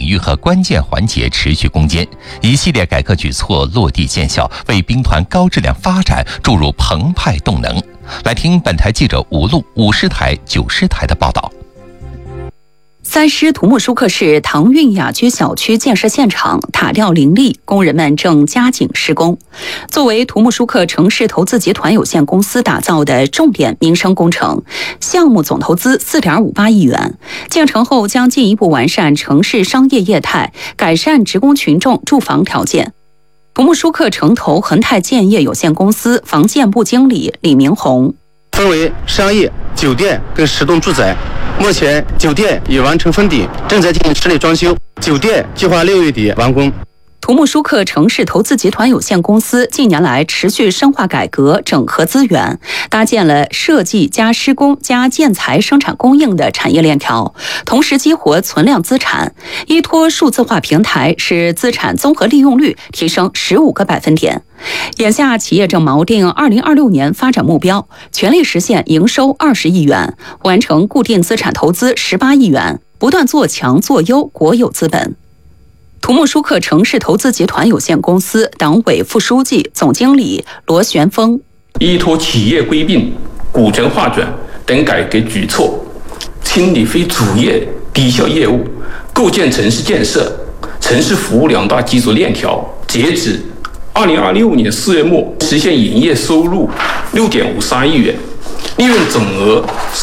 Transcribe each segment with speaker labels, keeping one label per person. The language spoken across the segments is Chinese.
Speaker 1: 域和关键环节持续攻坚，一系列改革举措落地见效，为兵团高质量发展注入澎湃动能。来听本台记者5路、5师台、9师台的报道。
Speaker 2: 3师土木舒克市唐运雅居小区建设现场塔吊林立，工人们正加紧施工。作为土木舒克城市投资集团有限公司打造的重点民生工程，项目总投资4.58亿元。建成后将进一步完善城市商业业态，改善职工群众住房条件。土木舒克城投恒泰建业有限公司房建部经理李明红：
Speaker 3: 分为商业、酒店跟10栋住宅。目前酒店已完成封顶，正在进行室内装修，酒店计划6月底完工。
Speaker 2: 土木舒克城市投资集团有限公司近年来持续深化改革，整合资源，搭建了设计加施工加建材生产供应的产业链条，同时激活存量资产，依托数字化平台，使资产综合利用率提升15个百分点。眼下企业正锚定2026年发展目标，全力实现营收20亿元，完成固定资产投资18亿元，不断做强做优国有资本。土木舒克城市投资集团有限公司党委副书记、总经理罗玄峰：
Speaker 4: 依托企业归并、股权划转等改革举措，清理非主业低效业务，构建城市建设、城市服务2大基础链条。截止2026年4月末，实现营业收入6.53亿元，利润总额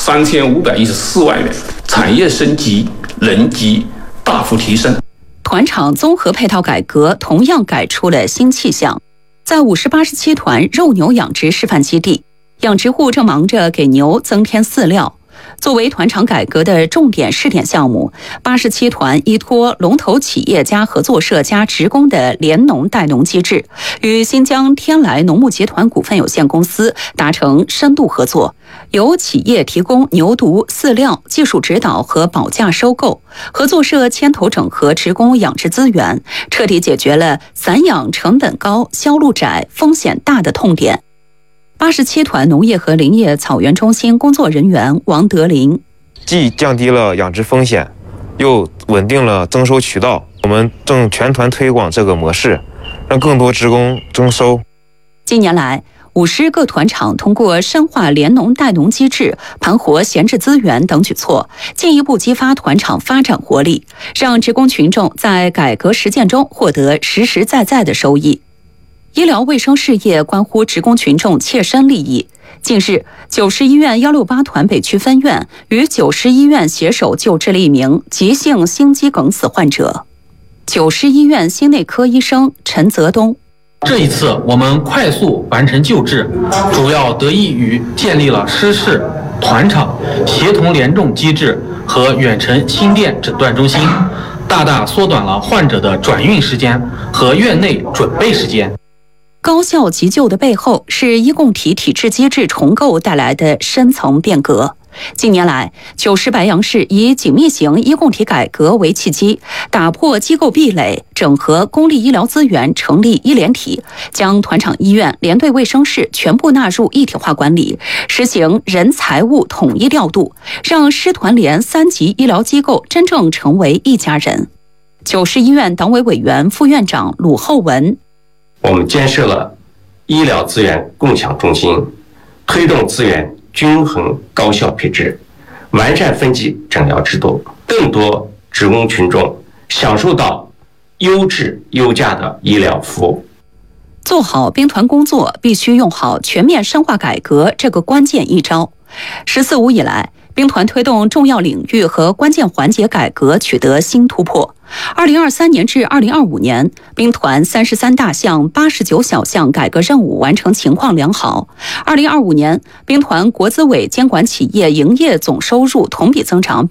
Speaker 4: 3514万元，产业升级、能级大幅提升。
Speaker 2: 团场综合配套改革同样改出了新气象。在5887团肉牛养殖示范基地，养殖户正忙着给牛增添饲料。作为团场改革的重点试点项目，87团依托龙头企业家合作社加职工的联农代农机制，与新疆天来农牧集团股份有限公司达成深度合作，由企业提供牛犊、饲料、技术指导和保价收购，合作社牵头整合职工养殖资源，彻底解决了散养成本高、销路窄、风险大的痛点。87团农业和林业草原中心工作人员王德林：
Speaker 5: 既降低了养殖风险，又稳定了增收渠道。我们正全团推广这个模式，让更多职工增收。
Speaker 2: 近年来，5师各团场通过深化联农代农机制、盘活闲置资源等举措，进一步激发团场发展活力，让职工群众在改革实践中获得实实在在的收益。医疗卫生事业关乎职工群众切身利益。近日，9师医院168团北区分院与9师医院携手救治了一名急性心肌梗死患者。9师医院心内科医生陈泽东：
Speaker 6: 这一次我们快速完成救治，主要得益于建立了师事、团场协同联动机制和远程心电诊断中心，大大缩短了患者的转运时间和院内准备时间。
Speaker 2: 高效急救的背后是医共体体制机制重构带来的深层变革。近年来，9师白杨市以紧密型医共体改革为契机，打破机构壁垒，整合公立医疗资源，成立医联体，将团场医院、连队卫生室全部纳入一体化管理，实行人财物统一调度，让师团联3级医疗机构真正成为一家人。9师医院党委委员、副院长鲁厚文：
Speaker 7: 我们建设了医疗资源共享中心，推动资源均衡高效配置，完善分级诊疗制度，更多职工群众享受到优质优价的医疗服务。
Speaker 2: 做好兵团工作，必须用好全面深化改革这个关键一招。14五以来，兵团推动重要领域和关键环节改革取得新突破。2023年至2025年，兵团33大项、89小项改革任务完成情况良好。2025年，兵团国资委监管企业营业总收入同比增长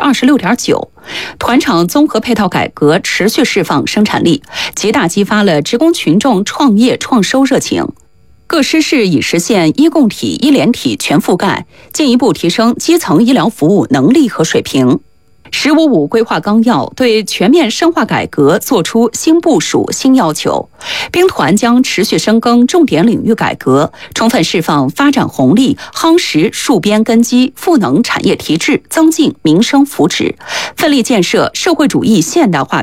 Speaker 2: 26.9%。团场综合配套改革持续释放生产力，极大激发了职工群众创业创收热情。各师市已实现医共体、医联体全覆盖，进一步提升基层医疗服务能力和水平。15.5规划纲要对全面深化改革作出新部署、新要求。兵团将持续深耕重点领域改革，充分释放发展红利，夯实戍边根基，赋能产业提质，增进民生福祉，奋力建设社会主义现代化